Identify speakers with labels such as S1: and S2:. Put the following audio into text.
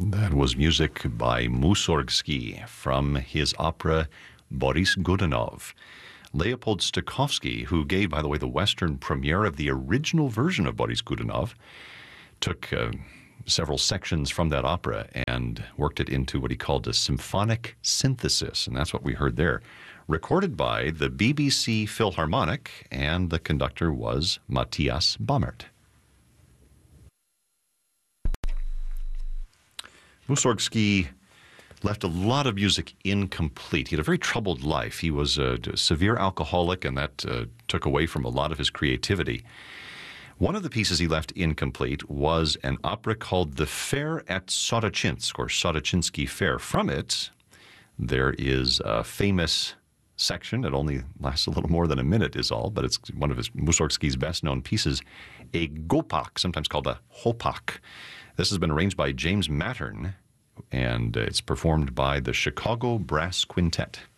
S1: That was music by Mussorgsky from his opera Boris Godunov. Leopold Stokowski, who gave, by the way, the Western premiere of the original version of Boris Godunov, took several sections from that opera and worked it into what he called a symphonic synthesis, and that's what we heard there. Recorded by the BBC Philharmonic, and the conductor was Matthias Bammert. Mussorgsky left a lot of music incomplete. He had a very troubled life. He was a severe alcoholic, and that took away from a lot of his creativity. One of the pieces he left incomplete was an opera called The Fair at Soroczynsk, or Soroczyński Fair. From it, there is a famous section. It only lasts a little more than a minute is all, but it's one of Mussorgsky's best-known pieces, a gopak, sometimes called a hopak. This has been arranged by James Mattern, and it's performed by the Chicago Brass Quintet.